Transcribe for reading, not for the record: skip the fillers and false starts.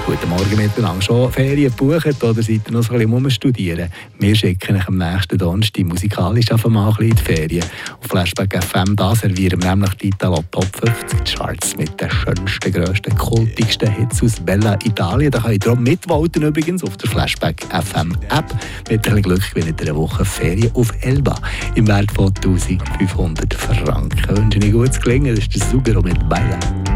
Guten Morgen miteinander. Schon Ferien gebucht oder seid ihr noch so ein bisschen studieren? Wir schicken euch am nächsten Donnerstag musikalisch einfach mal ein bisschen in die Ferien. Auf Flashback FM da servieren wir nämlich die Italo Top 50 Charts mit den schönsten, grössten, kultigsten Hits aus Bella Italien. Da könnt ihr auch mitvoten übrigens auf der Flashback FM App. Mit ein bisschen Glück gewinnt ihr eine Woche Ferien auf Elba im Wert von 1500 Franken. Ich wünsche euch gutes Gelingen. Das ist der Sugaro mit Bella.